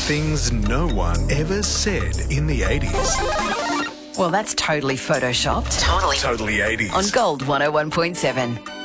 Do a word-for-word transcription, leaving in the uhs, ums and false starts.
Things no one ever said in the eighties. Well, that's totally photoshopped. Totally. Totally eighties. On Gold one oh one point seven.